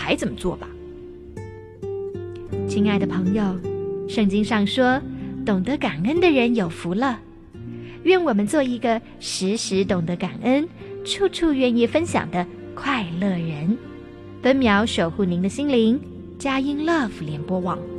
孩怎么做吧。 亲爱的朋友，圣经上说，懂得感恩的人有福了。愿我们做一个时时懂得感恩，处处愿意分享的快乐人。分秒守护您的心灵，佳音 Love 联播网。